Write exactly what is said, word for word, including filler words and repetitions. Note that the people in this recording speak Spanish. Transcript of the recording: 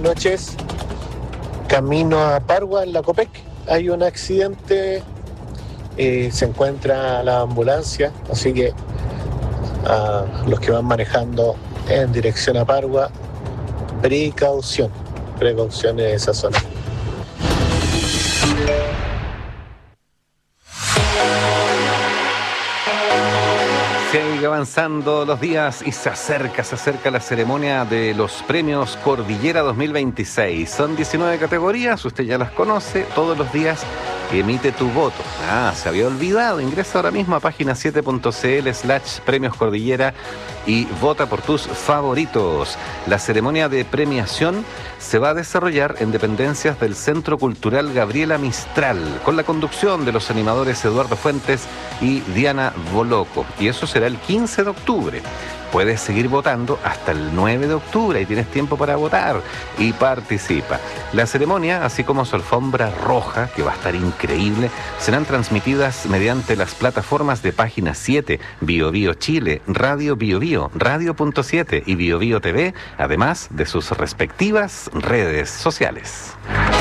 noches. Camino a Pargua, en la Copec, hay un accidente, eh, se encuentra la ambulancia, así que a los que van manejando en dirección a Pargua, precaución, precaución en esa zona. Sigue avanzando los días y se acerca, se acerca la ceremonia de los premios Cordillera dos mil veintiséis. Son diecinueve categorías, usted ya las conoce, todos los días emite tu voto. Ah, se había olvidado, ingresa ahora mismo a página siete punto cl slash premios Cordillera y vota por tus favoritos. La ceremonia de premiación se va a desarrollar en dependencias del Centro Cultural Gabriela Mistral, con la conducción de los animadores Eduardo Fuentes y Diana Boloco. Y eso será el quince de octubre. Puedes seguir votando hasta el nueve de octubre y tienes tiempo para votar y participa. La ceremonia, así como su alfombra roja, que va a estar increíble, serán transmitidas mediante las plataformas de Página siete, Bio Bio Chile, Radio Bio Bio, Radio punto siete y Bio Bio T V, además de sus respectivas redes sociales.